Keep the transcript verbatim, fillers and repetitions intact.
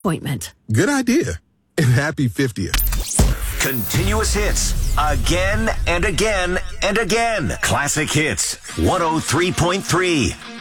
appointment. Good idea. And happy fiftieth. Continuous hits. Again and again and again. Classic Hits. one oh three point three.